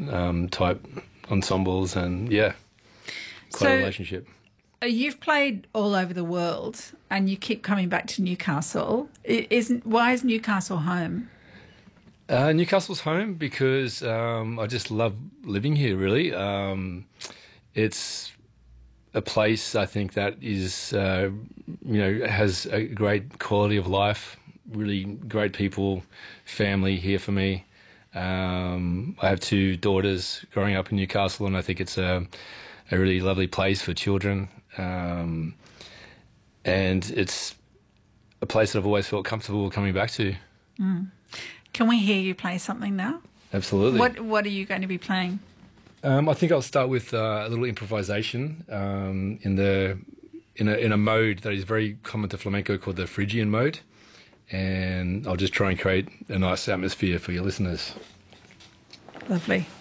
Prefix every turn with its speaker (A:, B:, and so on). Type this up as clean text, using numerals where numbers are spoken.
A: type ensembles, and quite a relationship.
B: You've played all over the world, and you keep coming back to Newcastle. Why is Newcastle home?
A: Newcastle's home because I just love living here, really. It's a place I think that is, has a great quality of life, really great people, family here for me. I have 2 daughters growing up in Newcastle, and I think it's a really lovely place for children. And it's a place that I've always felt comfortable coming back to.
B: Mm. Can we hear you play something now?
A: Absolutely.
B: What are you going to be playing?
A: I think I'll start with a little improvisation in a mode that is very common to flamenco called the Phrygian mode, and I'll just try and create a nice atmosphere for your listeners.
B: Lovely.